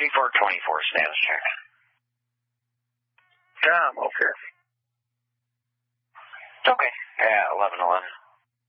3424 status check. I'm okay. Okay. Yeah, 1111.